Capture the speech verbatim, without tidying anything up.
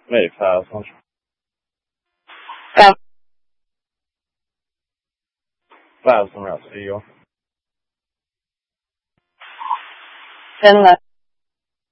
Meio fácil. Tá. Fácil, meu filho. Sei lá.